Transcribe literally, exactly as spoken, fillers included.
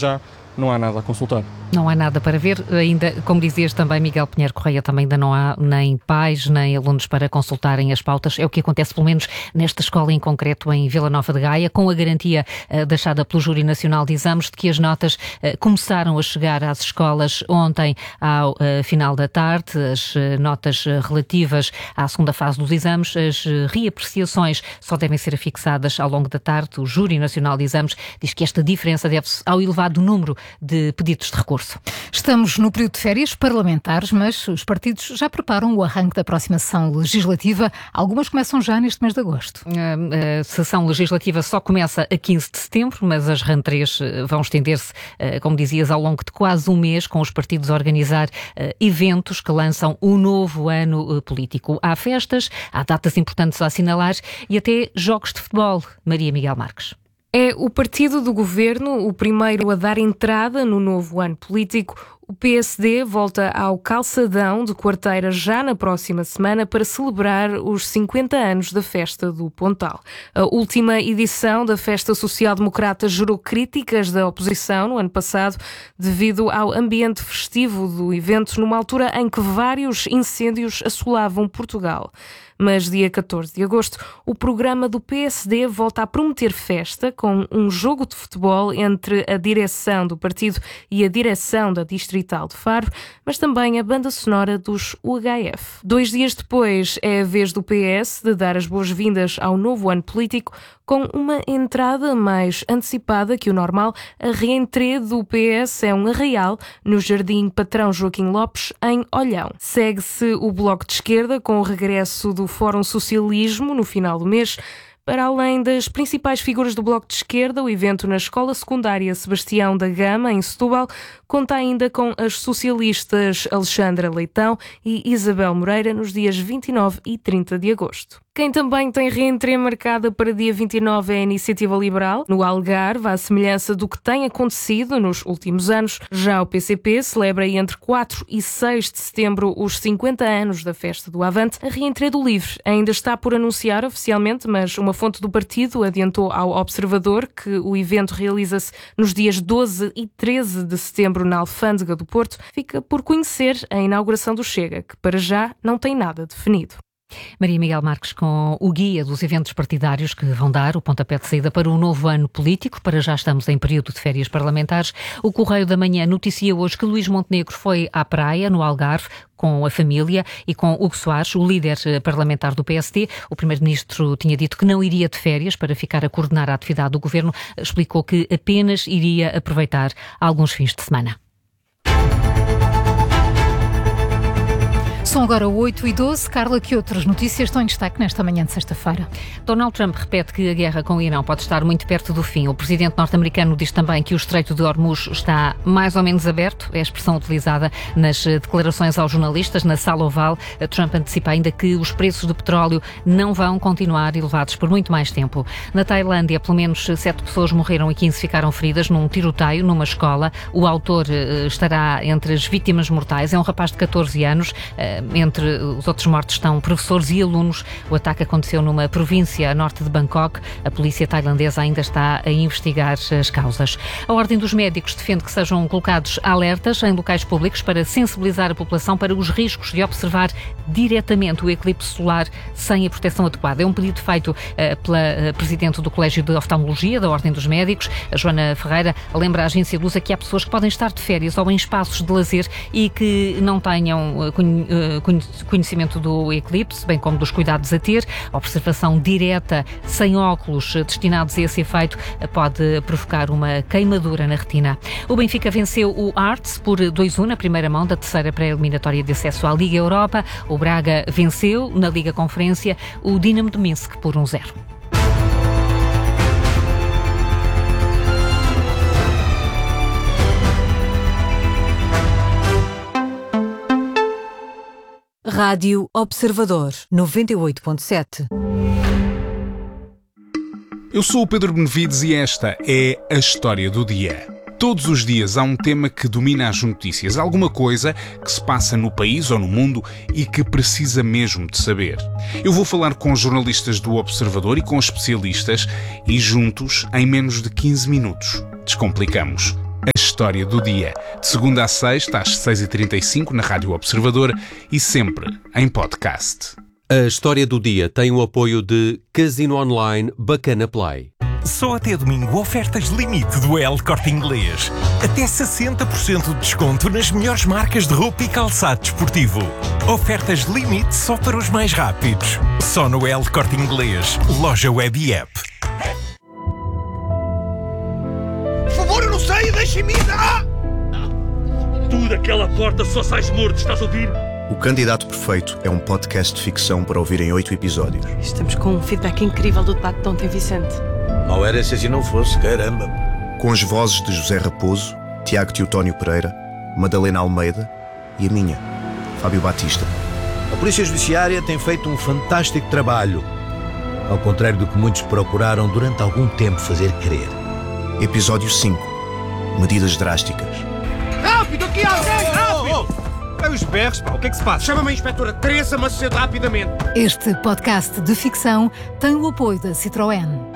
já não há nada a consultar. Não há nada para ver, ainda, como dizias também, Miguel Pinheiro Correia, também ainda não há nem pais, nem alunos para consultarem as pautas. É o que acontece, pelo menos, nesta escola em concreto, em Vila Nova de Gaia, com a garantia uh, deixada pelo Júri Nacional de Exames de que as notas uh, começaram a chegar às escolas ontem ao uh, final da tarde, as uh, notas uh, relativas à segunda fase dos exames, as uh, reapreciações só devem ser afixadas ao longo da tarde. O Júri Nacional de Exames diz que esta diferença deve-se ao elevado número de pedidos de recurso. Estamos no período de férias parlamentares, mas os partidos já preparam o arranque da próxima sessão legislativa. Algumas começam já neste mês de agosto. A, a sessão legislativa só começa a quinze de setembro, mas as rentrées vão estender-se, como dizias, ao longo de quase um mês, com os partidos a organizar eventos que lançam o novo ano político. Há festas, há datas importantes a assinalar e até jogos de futebol. Maria Miguel Marques. É o partido do governo o primeiro a dar entrada no novo ano político. O P S D volta ao calçadão de quarteira já na próxima semana para celebrar os cinquenta anos da Festa do Pontal. A última edição da Festa Social-Democrata gerou críticas da oposição no ano passado devido ao ambiente festivo do evento, numa altura em que vários incêndios assolavam Portugal. Mas dia catorze de agosto, o programa do P S D volta a prometer festa com um jogo de futebol entre a direção do partido e a direção da Distrital de Faro, mas também a banda sonora dos U H F. Dois dias depois é a vez do P S de dar as boas-vindas ao novo ano político com uma entrada mais antecipada que o normal. A reentrée do P S é um arraial no Jardim Patrão Joaquim Lopes, em Olhão. Segue-se o Bloco de Esquerda com o regresso do Fórum Socialismo no final do mês. Para além das principais figuras do Bloco de Esquerda, o evento na Escola Secundária Sebastião da Gama, em Setúbal, conta ainda com as socialistas Alexandra Leitão e Isabel Moreira nos dias vinte e nove e trinta de agosto. Quem também tem reentrée marcada para dia vinte e nove é a Iniciativa Liberal, no Algarve, à semelhança do que tem acontecido nos últimos anos. Já o P C P celebra entre quatro e seis de setembro os cinquenta anos da Festa do Avante. A reentrée do Livre ainda está por anunciar oficialmente, mas uma fonte do partido adiantou ao Observador que o evento realiza-se nos dias doze e treze de setembro na Alfândega do Porto. Fica por conhecer a inauguração do Chega, que para já não tem nada definido. Maria Miguel Marques com o guia dos eventos partidários que vão dar o pontapé de saída para o novo ano político. Para já estamos em período de férias parlamentares. O Correio da Manhã noticia hoje que Luís Montenegro foi à praia, no Algarve, com a família e com Hugo Soares, o líder parlamentar do P S D. O primeiro-ministro tinha dito que não iria de férias para ficar a coordenar a atividade do governo. Explicou que apenas iria aproveitar alguns fins de semana. São agora oito e doze. Carla, que outras notícias estão em destaque nesta manhã de sexta-feira? Donald Trump repete que a guerra com o Irão pode estar muito perto do fim. O presidente norte-americano diz também que o Estreito de Hormuz está mais ou menos aberto. É a expressão utilizada nas declarações aos jornalistas na Sala Oval. Trump antecipa ainda que os preços do petróleo não vão continuar elevados por muito mais tempo. Na Tailândia, pelo menos sete pessoas morreram e quinze ficaram feridas num tiroteio numa escola. O autor estará entre as vítimas mortais. É um rapaz de catorze anos. Entre os outros mortos estão professores e alunos. O ataque aconteceu numa província a norte de Bangkok. A polícia tailandesa ainda está a investigar as causas. A Ordem dos Médicos defende que sejam colocados alertas em locais públicos para sensibilizar a população para os riscos de observar diretamente o eclipse solar sem a proteção adequada. É um pedido feito uh, pela uh, Presidente do Colégio de Oftalmologia da Ordem dos Médicos, a Joana Ferreira, lembra à agência Lusa que há pessoas que podem estar de férias ou em espaços de lazer e que não tenham uh, uh, conhecimento do eclipse, bem como dos cuidados a ter. A observação direta, sem óculos destinados a esse efeito, pode provocar uma queimadura na retina. O Benfica venceu o Hearts por dois a um na primeira mão da terceira pré-eliminatória de acesso à Liga Europa. O Braga venceu na Liga Conferência o Dinamo de Minsk por um zero. Rádio Observador, noventa e oito ponto sete. Eu sou o Pedro Benevides e esta é a história do dia. Todos os dias há um tema que domina as notícias, alguma coisa que se passa no país ou no mundo e que precisa mesmo de saber. Eu vou falar com jornalistas do Observador e com especialistas e juntos, em menos de quinze minutos, descomplicamos a História do Dia. De segunda a sexta, às seis e trinta e cinco, na Rádio Observador e sempre em podcast. A História do Dia tem o apoio de Casino Online Bacana Play. Só até domingo, ofertas limite do El Corte Inglês. Até sessenta por cento de desconto nas melhores marcas de roupa e calçado desportivo. Ofertas limite só para os mais rápidos. Só no El Corte Inglês, loja web e app. Por favor, eu não sei, deixem-me ir! Ah! Tu daquela porta só sais morto, estás a ouvir? O Candidato Perfeito é um podcast de ficção para ouvir em oito episódios. Estamos com um feedback incrível do debate de ontem, Vicente. Mal era se assim não fosse, caramba. Com as vozes de José Raposo, Tiago Teotónio Pereira, Madalena Almeida e a minha, Fábio Batista. A Polícia Judiciária tem feito um fantástico trabalho, ao contrário do que muitos procuraram durante algum tempo fazer crer. Episódio cinco. Medidas drásticas. Rápido, aqui há alguém! Rápido! Oh, oh. É os berros, pá, o que é que se passa? Chama-me a inspetora Teresa Macedo rapidamente. Este podcast de ficção tem o apoio da Citroën.